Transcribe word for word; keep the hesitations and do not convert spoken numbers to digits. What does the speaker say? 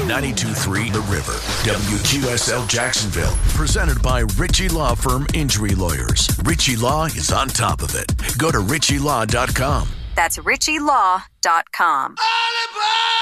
ninety-two point three The River. W Q S L Jacksonville. Presented by Ritchie Law Firm Injury Lawyers. Ritchie Law is on top of it. Go to ritchie law dot com. That's ritchie law dot com. All aboard!